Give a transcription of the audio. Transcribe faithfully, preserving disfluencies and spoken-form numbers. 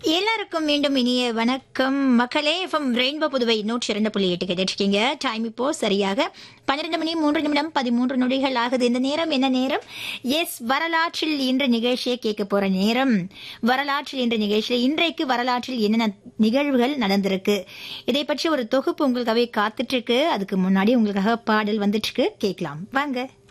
எல்லாருக்கும் மீண்டும் இனிய வணக்கம் மக்களே. எஃப்எம் ரெயின்போ புதுவை நூற்றி இரண்டு புள்ளி எட்டு கேட்டுருக்கீங்க. டைம் இப்போ சரியாக பன்னிரண்டு மணி மூன்று நிமிடம் பதிமூன்று நொடிகள் ஆகுது. இந்த நேரம் என்ன நேரம்? எஸ், வரலாற்றில் இன்று நிகழ்ச்சியை கேட்க போற நேரம். வரலாற்றில் இன்று நிகழ்ச்சியில் இன்றைக்கு வரலாற்றில் என்னென்ன நிகழ்வுகள் நடந்திருக்கு, இதை பற்றி ஒரு தொகுப்பு உங்களுக்காகவே காத்துட்டு இருக்கு. அதுக்கு முன்னாடி உங்களுக்காக பாடல் வந்துட்டு இருக்கு, கேட்கலாம் வாங்க.